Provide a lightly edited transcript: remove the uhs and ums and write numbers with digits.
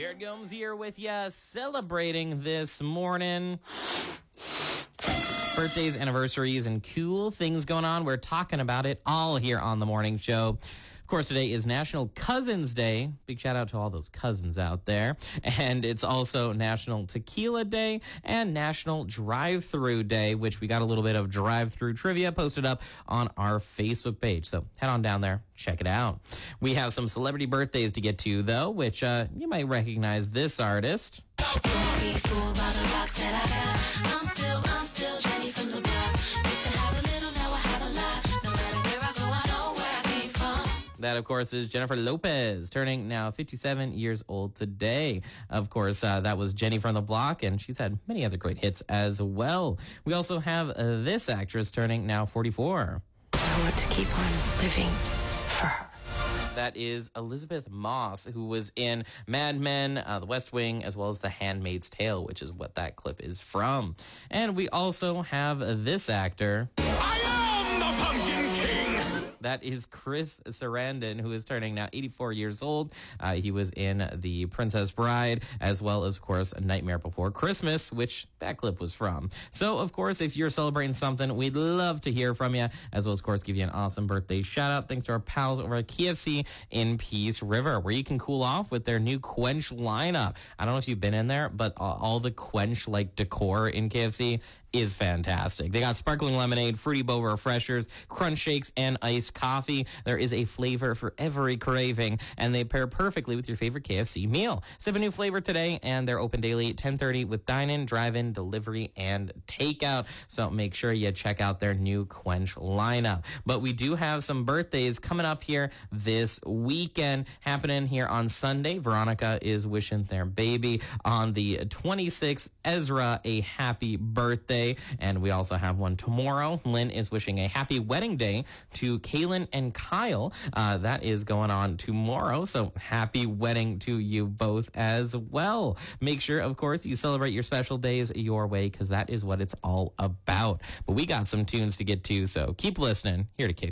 Jared Gomes here with ya, celebrating this morning. Birthdays, anniversaries, and cool things going on. We're talking about it all here on the morning show. Of course, today is National Cousins Day. Big shout out to all those cousins out there. And it's also National Tequila Day and National Drive-Thru Day, which we got a little bit of drive-thru trivia posted up on our Facebook page. So head on down there, check it out. We have some celebrity birthdays to get to, though, which you might recognize this artist. I'm still Jenny from the block. Used to have a little, now I have a lot. No matter where I go, I know where I came from. That, of course, is Jennifer Lopez, turning now 57 years old today. Of course, that was Jenny from the Block, and she's had many other great hits as well. We also have this actress turning now 44. I want to keep on living for her. That is Elizabeth Moss, who was in Mad Men, The West Wing, as well as The Handmaid's Tale, which is what that clip is from. And we also have this actor. I am the Pumpkin King! That is Chris Sarandon, who is turning now 84 years old. He was in The Princess Bride, as well as, of course, A Nightmare Before Christmas, which that clip was from. So, of course, if you're celebrating something, we'd love to hear from you, as well as, of course, give you an awesome birthday shout-out. Thanks to our pals over at KFC in Peace River, where you can cool off with their new Quench lineup. I don't know if you've been in there, but all the Quench decor in KFC is fantastic. They got sparkling lemonade, fruity boba refreshers, crunch shakes, and iced coffee. There is a flavor for every craving, and they pair perfectly with your favorite KFC meal. Sip a new flavor today, and they're open daily at 10:30 with dine-in, drive-in, delivery, and takeout. So make sure you check out their new Quench lineup. But we do have some birthdays coming up here this weekend, happening here on Sunday. Veronica is wishing their baby on the 26th, Ezra, a happy birthday. And we also have one tomorrow. Lynn is wishing a happy wedding day to Kaylin and Kyle. That is going on tomorrow. So happy wedding to you both as well. Make sure, of course, you celebrate your special days your way, because that is what it's all about. But we got some tunes to get to, so keep listening here to K.